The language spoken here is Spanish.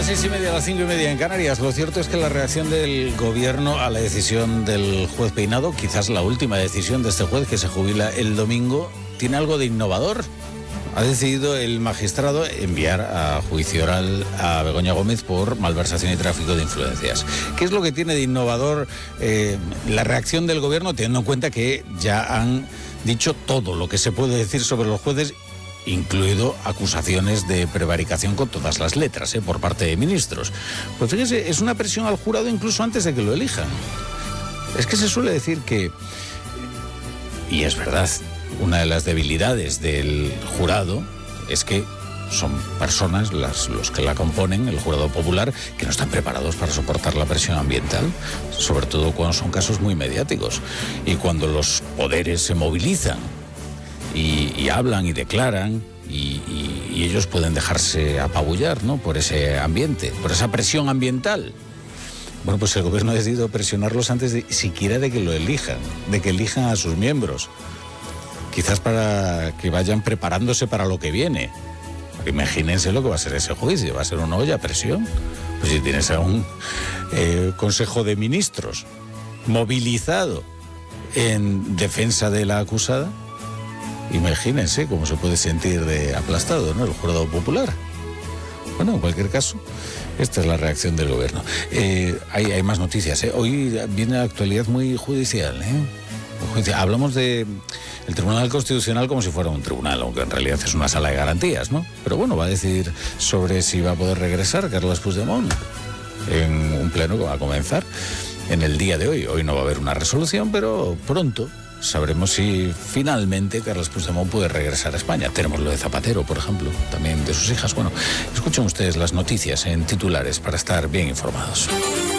las 6:30, a las 5:30 en Canarias. Lo cierto es que la reacción del gobierno a la decisión del juez Peinado, quizás la última decisión de este juez que se jubila el domingo, tiene algo de innovador. Ha decidido el magistrado enviar a juicio oral a Begoña Gómez por malversación y tráfico de influencias. ¿Qué es lo que tiene de innovador la reacción del gobierno, teniendo en cuenta que ya han dicho todo lo que se puede decir sobre los jueces, incluido acusaciones de prevaricación con todas las letras, por parte de ministros? Pues fíjese, es una presión al jurado incluso antes de que lo elijan. Es que se suele decir que, y es verdad, una de las debilidades del jurado es que son personas, los que la componen, el jurado popular, que no están preparados para soportar la presión ambiental, sobre todo cuando son casos muy mediáticos. Y cuando los poderes se movilizan y hablan y declaran, y ellos pueden dejarse apabullar, ¿no?, por ese ambiente, por esa presión ambiental. Bueno, pues el gobierno ha decidido presionarlos antes de siquiera de que lo elijan, de que elijan a sus miembros. Quizás para que vayan preparándose para lo que viene. Imagínense lo que va a ser ese juicio, va a ser una olla a presión. Pues si tienes a un Consejo de Ministros movilizado en defensa de la acusada, imagínense cómo se puede sentir de aplastado, ¿no?, el jurado popular. Bueno, en cualquier caso, esta es la reacción del gobierno. Hay más noticias, Hoy viene la actualidad muy judicial, Hablamos de el Tribunal Constitucional como si fuera un tribunal, aunque en realidad es una sala de garantías, ¿no? Pero bueno, va a decir sobre si va a poder regresar Carles Puigdemont en un pleno que va a comenzar en el día de hoy. Hoy no va a haber una resolución, pero pronto sabremos si finalmente Carles Puigdemont puede regresar a España. Tenemos lo de Zapatero, por ejemplo, también de sus hijas. Bueno, escuchen ustedes las noticias en titulares para estar bien informados.